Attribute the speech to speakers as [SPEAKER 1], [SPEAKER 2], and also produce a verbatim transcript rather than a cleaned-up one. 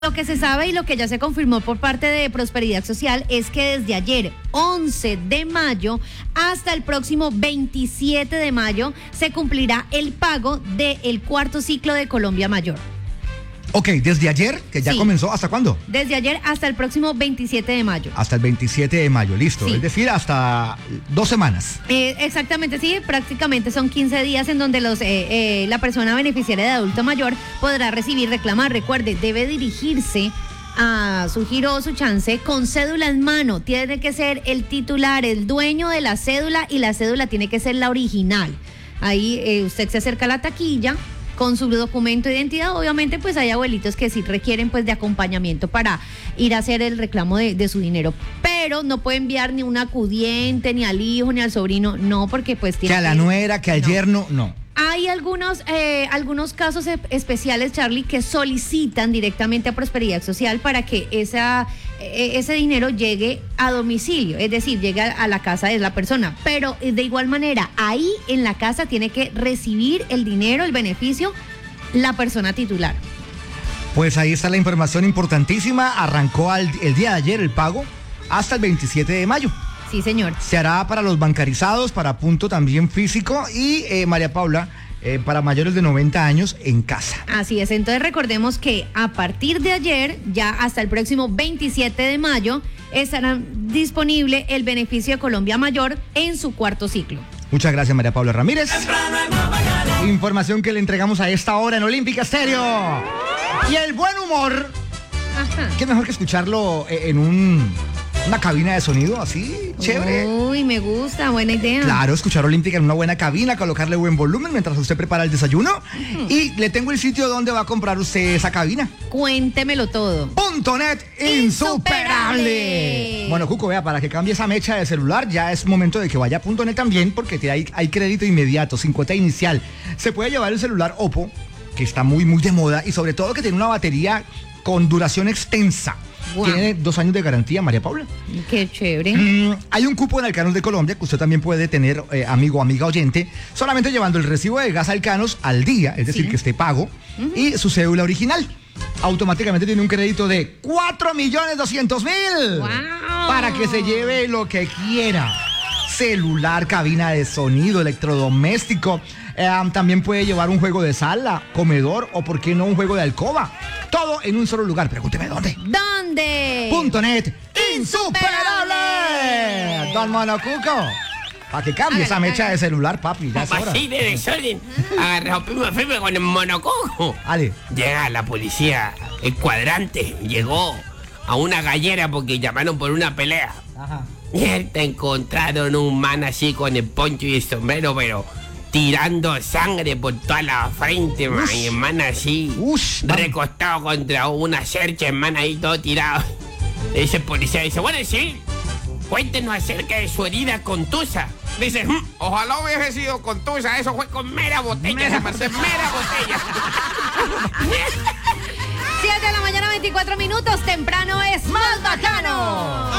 [SPEAKER 1] Lo que se sabe y lo que ya se confirmó por parte de Prosperidad Social es que desde ayer, once de mayo, hasta el próximo veintisiete de mayo, se cumplirá el pago del cuarto ciclo de Colombia Mayor.
[SPEAKER 2] Ok, desde ayer, que ya
[SPEAKER 1] Sí.
[SPEAKER 2] comenzó, ¿hasta cuándo?
[SPEAKER 1] Desde ayer hasta el próximo veintisiete de mayo.
[SPEAKER 2] Hasta el veintisiete de mayo, listo.
[SPEAKER 1] Sí.
[SPEAKER 2] Es decir, hasta dos semanas.
[SPEAKER 1] Eh, exactamente, sí, prácticamente son quince días en donde los eh, eh, la persona beneficiaria de adulto mayor podrá recibir, reclamar. Recuerde, debe dirigirse a su giro o su chance con cédula en mano. Tiene que ser el titular, el dueño de la cédula, y la cédula tiene que ser la original. Ahí eh, usted se acerca a la taquilla con su documento de identidad. Obviamente pues hay abuelitos que sí requieren pues de acompañamiento para ir a hacer el reclamo de, de su dinero, pero no puede enviar ni un acudiente, ni al hijo, ni al sobrino, no, porque pues tiene
[SPEAKER 2] Que a la nuera, que al
[SPEAKER 1] no.
[SPEAKER 2] yerno, no.
[SPEAKER 1] Hay algunos, eh, algunos casos e- especiales, Charlie, que solicitan directamente a Prosperidad Social para que esa, eh, ese dinero llegue a domicilio, es decir, llegue a, a la casa de la persona. Pero eh, de igual manera, ahí en la casa tiene que recibir el dinero, el beneficio, la persona titular.
[SPEAKER 2] Pues ahí está la información importantísima. Arrancó al- el día de ayer el pago hasta el veintisiete de mayo.
[SPEAKER 1] Sí, señor.
[SPEAKER 2] Se hará para los bancarizados, para punto también físico y, eh, María Paula, eh, para mayores de noventa años en casa.
[SPEAKER 1] Así es, entonces recordemos que a partir de ayer, ya hasta el próximo veintisiete de mayo, estará disponible el beneficio de Colombia Mayor en su cuarto ciclo.
[SPEAKER 2] Muchas gracias, María Paula Ramírez. Información que le entregamos a esta hora en Olímpica Estéreo. Y el buen humor,
[SPEAKER 1] Ajá.
[SPEAKER 2] qué mejor que escucharlo eh, en un, una cabina de sonido así, chévere.
[SPEAKER 1] Uy, me gusta, buena idea.
[SPEAKER 2] Claro, escuchar Olímpica en una buena cabina, colocarle buen volumen mientras usted prepara el desayuno. Y le tengo el sitio donde va a comprar usted esa cabina.
[SPEAKER 1] Cuéntemelo todo.
[SPEAKER 2] Punto net insuperable.
[SPEAKER 1] Insuperable.
[SPEAKER 2] Bueno, Cuco, vea, para que cambie esa mecha de celular, ya es momento de que vaya a Punto net también, porque te- hay, hay crédito inmediato, sin cuota inicial. Se puede llevar el celular Oppo, que está muy, muy de moda, y sobre todo que tiene una batería con duración extensa.
[SPEAKER 1] Wow.
[SPEAKER 2] Tiene dos años de garantía, María Paula.
[SPEAKER 1] Qué chévere.
[SPEAKER 2] Mm, hay un cupo en Alcanos de Colombia que usted también puede tener, eh, amigo o amiga oyente, solamente llevando el recibo de gas Alcanos al día, es decir,
[SPEAKER 1] Sí.
[SPEAKER 2] que esté pago, y su cédula original. Automáticamente tiene un crédito de cuatro millones doscientos mil
[SPEAKER 1] Wow.
[SPEAKER 2] para que se lleve lo que quiera. Celular, cabina de sonido, electrodoméstico. Eh, también puede llevar un juego de sala, comedor o, por qué no, un juego de alcoba. Todo en un solo lugar. Pregúnteme dónde.
[SPEAKER 1] ¿Dónde?
[SPEAKER 2] Punto net insuperable. Don Monocuco, para que cambie esa mecha de celular, papi, ya es hora.
[SPEAKER 3] Así de desorden. Agarrado primo firme con el monocojo.
[SPEAKER 2] Ale,
[SPEAKER 3] Llega la policía, el cuadrante, llegó a una gallera porque llamaron por una pelea.
[SPEAKER 2] ajá.
[SPEAKER 3] Y te encontraron un man así con el poncho y el sombrero, pero tirando sangre por toda la frente, man.
[SPEAKER 2] Ush.
[SPEAKER 3] Y el man así,
[SPEAKER 2] Ush, vamos.
[SPEAKER 3] recostado contra una cercha, el man ahí todo tirado. Ese policía dice, bueno, sí, cuéntenos acerca de su herida contusa. Dice, "Mm, ojalá hubiese sido contusa, eso fue con mera botella,
[SPEAKER 2] Mera
[SPEAKER 3] se merced, mera botella.
[SPEAKER 1] siete de la mañana, veinticuatro minutos. Temprano es más bacano.